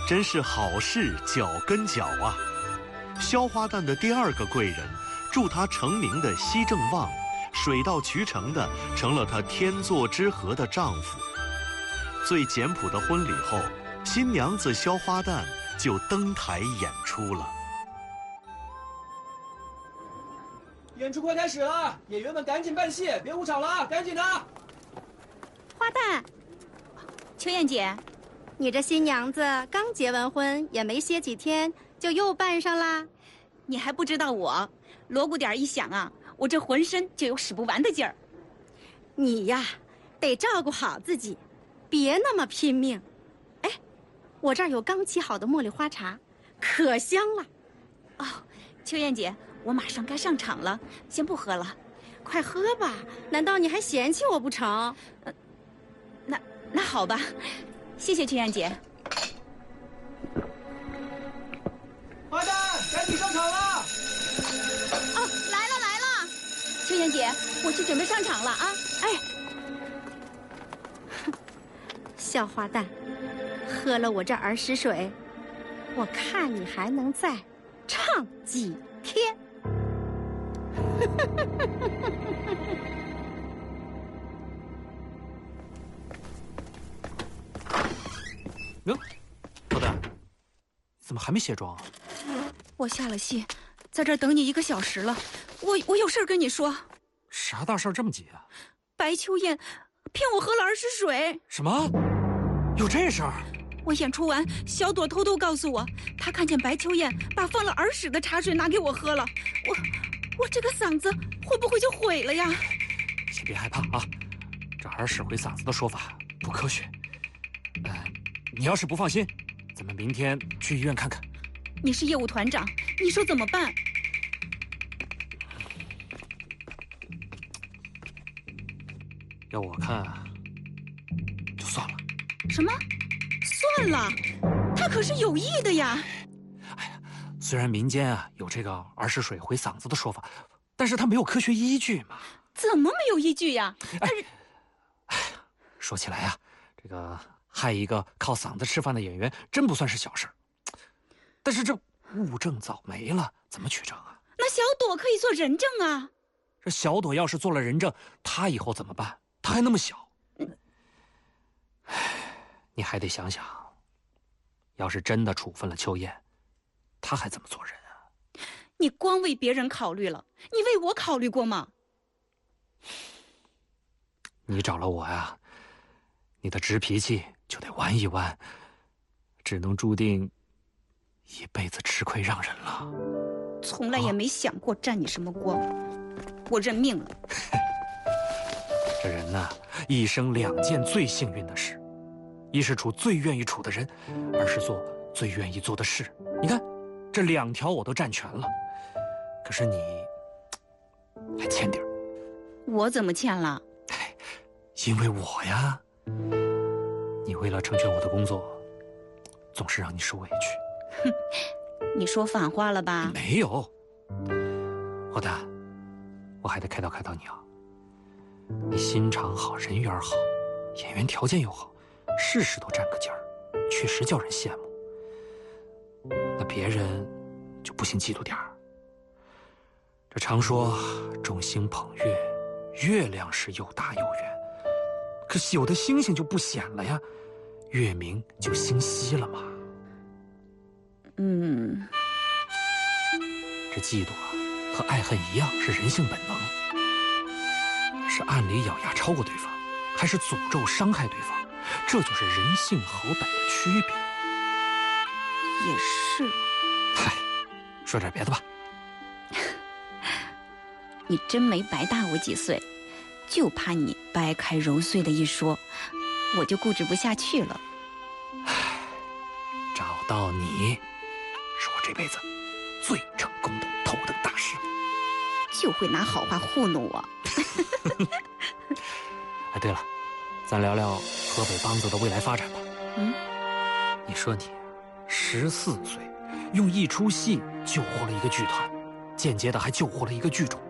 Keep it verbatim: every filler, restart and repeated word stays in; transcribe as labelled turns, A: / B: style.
A: 真是好事脚跟脚啊！萧花旦的第二个贵人，助他成名的西正旺，水到渠成的成了他天作之合的丈夫。最简朴的婚礼后，新娘子萧花旦就登台演出了。
B: 演出快开始了，演员们赶紧办戏，别误场了啊！赶紧的！
C: 花旦，
D: 秋燕姐，
C: 你这新娘子刚结完婚，也没歇几天，就又办上啦？
D: 你还不知道我，锣鼓点一响啊，我这浑身就有使不完的劲儿。
C: 你呀，得照顾好自己，别那么拼命。哎，我这儿有刚沏好的茉莉花茶，可香了。
D: 哦，秋燕姐，我马上该上场了，先不喝了。
C: 快喝吧，难道你还嫌弃我不成？
D: 呃，那那好吧，谢谢秋燕姐。
B: 花旦，赶紧上场了！
D: 哦，来了来了，秋燕姐，我去准备上场了啊！哎，
C: 小花旦，喝了我这儿时水，我看你还能再唱几天。
E: 哟，老旦，怎么还没卸妆啊？
D: 我下了戏，在这儿等你一个小时了。我我有事儿跟你说。
E: 啥大事儿这么急啊？
D: 白秋燕骗我喝了儿时水。
E: 什么？有这事儿？
D: 我演出完，小朵偷偷告诉我，她看见白秋燕把放了儿时的茶水拿给我喝了。我我这个嗓子会不会就毁了呀？
E: 先别害怕啊，这儿时毁嗓子的说法不科学。呃，你要是不放心，咱们明天去医院看看。
D: 你是业务团长，你说怎么办？
E: 要我看，就算了。
D: 什么？算了？他可是有意的呀！
E: 哎呀，虽然民间啊有这个儿时水毁嗓子的说法，但是它没有科学依据嘛。
D: 怎么没有依据呀？
E: 哎，哎，说起来啊，这个害一个靠嗓子吃饭的演员，真不算是小事儿。但是这物证早没了，怎么取证啊？
D: 那小朵可以做人证啊。
E: 这小朵要是做了人证，她以后怎么办？她还那么小。唉，你还得想想，要是真的处分了秋燕，她还怎么做人啊？
D: 你光为别人考虑了，你为我考虑过吗？
E: 你找了我呀，你的直脾气就得弯一弯，只能注定一辈子吃亏让人了。
D: 从来也没想过沾你什么光，我认命了。
E: 这人呢，一生两件最幸运的事，一是处最愿意处的人，二是做最愿意做的事。你看，这两条我都占全了，可是你还欠点儿。
D: 我怎么欠了？
E: 因为我呀，你为了成全我的工作，总是让你受委屈。
D: 哼，你说反话了吧？
E: 没有，花旦，我还得开导开导你啊。你心肠好，人缘好，演员条件又好，事事都占个劲儿，确实叫人羡慕。那别人就不兴嫉妒点儿。这常说众星捧月，月亮是又大又圆，可是有的星星就不显了呀，月明就星稀了嘛。
D: 嗯，
E: 这嫉妒啊，和爱恨一样，是人性本能，是暗里咬牙超过对方，还是诅咒伤害对方，这就是人性好歹的区别。
D: 也是。
E: 嗨，说点别的吧。
D: 你真没白大我几岁，就怕你掰开揉碎的一说，我就固执不下去了。
E: 唉，找到你，是我这辈子最成功的头等大事。
D: 就会拿好话糊弄我。
E: 哎，对了，咱聊聊河北梆子的未来发展吧。
D: 嗯，
E: 你说你十四岁，用一出戏救活了一个剧团，间接的还救活了一个剧种。